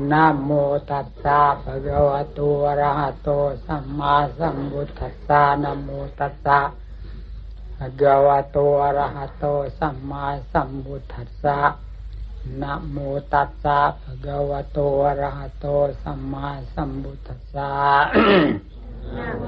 นะโมตัสสะภะคะวะโตอะระหะโตสัมมาสัมพุทธัสสะนะโมตัสสะภะคะวะโตอะระหะโตสัมมาสัมพุทธัสสะนะโมตัสสะภะคะวะโตอะระหะโตสัมมาสัมพุทธัสสะนะโม